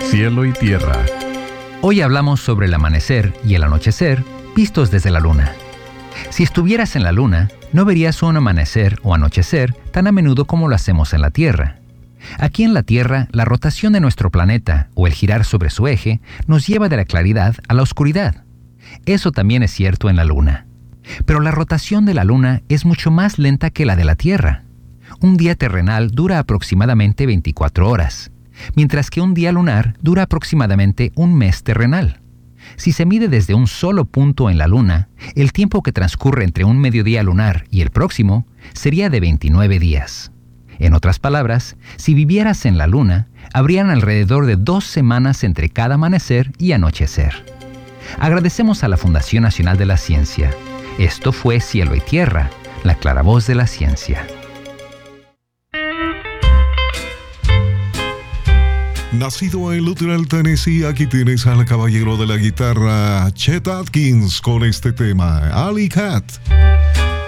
cielo y tierra. Hoy hablamos sobre el amanecer y el anochecer vistos desde la luna. Si estuvieras en la luna, no verías un amanecer o anochecer tan a menudo como lo hacemos en la Tierra. Aquí en la Tierra, la rotación de nuestro planeta o el girar sobre su eje nos lleva de la claridad a la oscuridad. Eso también es cierto en la luna. Pero la rotación de la luna es mucho más lenta que la de la Tierra. Un día terrenal dura aproximadamente 24 horas, mientras que un día lunar dura aproximadamente un mes terrenal. Si se mide desde un solo punto en la luna, el tiempo que transcurre entre un mediodía lunar y el próximo sería de 29 días. En otras palabras, si vivieras en la luna, habrían alrededor de 2 semanas entre cada amanecer y anochecer. Agradecemos a la Fundación Nacional de la Ciencia. Esto fue Cielo y Tierra, la claravoz de la ciencia. Nacido en Luttrell, Tennessee, aquí tienes al caballero de la guitarra, Chet Atkins, con este tema, Alley Cat.